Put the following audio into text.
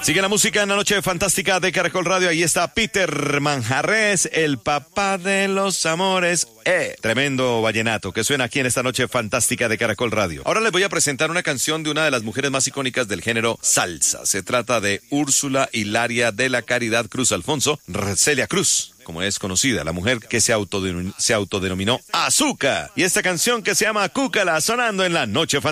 Sigue la música en la noche fantástica de Caracol Radio. Ahí está Peter Manjarres, el papá de los amores. Tremendo vallenato que suena aquí en esta noche fantástica de Caracol Radio. Ahora les voy a presentar una canción de una de las mujeres más icónicas del género salsa. Se trata de Úrsula Hilaria de la Caridad Cruz Alfonso, Celia Cruz, como es conocida, la mujer que se autodenominó Azúcar. Y esta canción que se llama Cúcala, sonando en la noche fantástica.